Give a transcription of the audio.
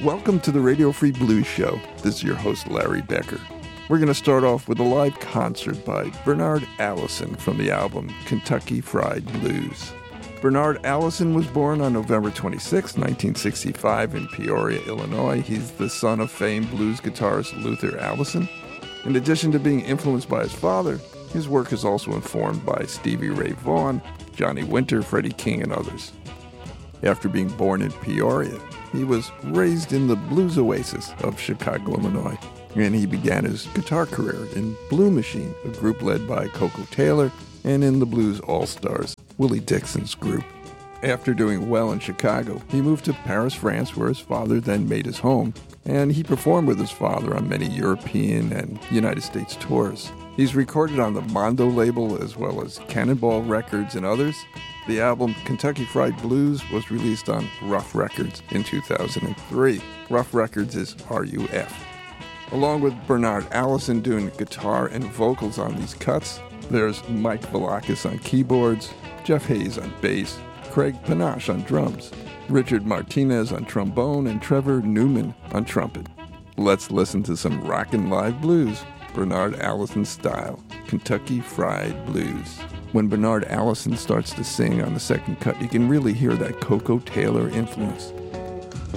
Welcome to the Radio Free Blues Show. This is your host, Larry Becker. We're going to start off with a live concert by Bernard Allison from the album Kentucky Fried Blues. Bernard Allison was born on November 26, 1965 in Peoria, Illinois. He's the son of famed blues guitarist Luther Allison. In addition to being influenced by his father, his work is also informed by Stevie Ray Vaughan, Johnny Winter, Freddie King, and others. After being born in Peoria, he was raised in the blues oasis of Chicago, Illinois, and he began his guitar career in Blue Machine, a group led by Coco Taylor, and in the Blues All-Stars, Willie Dixon's group. After doing well in Chicago, he moved to Paris, France, where his father then made his home, and he performed with his father on many European and United States tours. He's recorded on the Mondo label as well as Cannonball Records and others. The album Kentucky Fried Blues was released on Rough Records in 2003. Rough Records is RUF. Along with Bernard Allison doing guitar and vocals on these cuts, there's Mike Velakis on keyboards, Jeff Hayes on bass, Craig Panache on drums, Richard Martinez on trombone, and Trevor Newman on trumpet. Let's listen to some rockin' live blues, Bernard Allison style, Kentucky Fried Blues. When Bernard Allison starts to sing on the second cut, you can really hear that Coco Taylor influence.